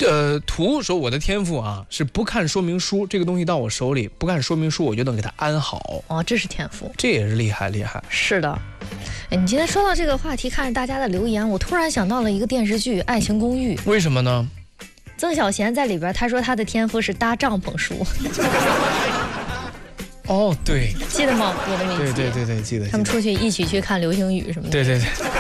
图说我的天赋啊是不看说明书，这个东西到我手里不看说明书我就能给它安好。 哦，这是天赋， 这也是厉害。 是的。哎，你今天说到这个话题，看着大家的留言，我突然想到了一个电视剧《爱情公寓》。 为什么呢？ 曾小贤在里边，他说他的天赋是搭帐篷书。 哦，对， 记得吗？有那么一集。 对，记得。 他们出去一起去看流星雨什么的。 对。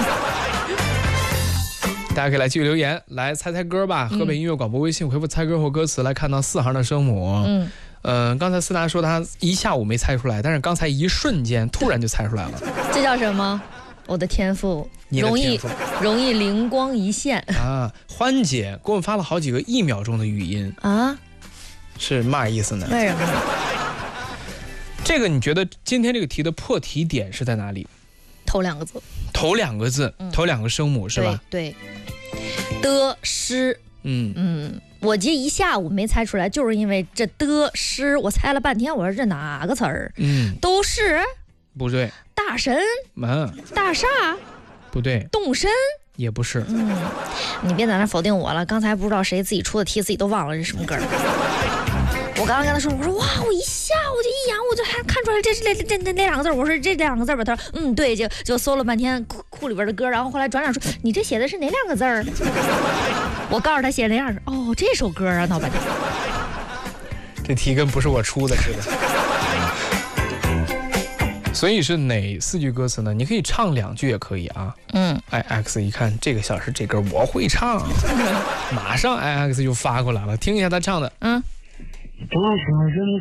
大家可以来继续留言，来猜猜歌吧。河北音乐广播微信回复猜歌或歌词，来看到4行的声母。刚才思达说他一下午没猜出来，但是刚才一瞬间突然就猜出来了。 这叫什么？我的天赋，容易灵光一现啊！欢姐给我们发了好几个1秒钟的语音啊， 是嘛意思呢？ 为什么？ 这个你觉得今天这个题的破题点是在哪里？ 头2个字， 头2个字，头2个声母是吧？ 对，的诗。我这一下午没猜出来，就是因为这的诗，我猜了半天，我说这哪个词儿？都是不对。 大神，大厦不对。 动身也不是。 你别在那否定我了，刚才不知道谁自己出的题，自己都忘了是什么歌。我刚刚跟他说，我说哇，我一下午就一眼我就还看出来这2个字，我说这2个字吧，他说对，就搜了半天库里边的歌，然后后来转转说你这写的是哪2个字？我告诉他写哪样，哦，这首歌啊，闹半天。 这题跟不是我出的似的。所以是哪4句歌词呢？你可以唱2句也可以啊。IX 一看这个小时这歌我会唱，马上 IX 就发过来了，听一下他唱的。 多少人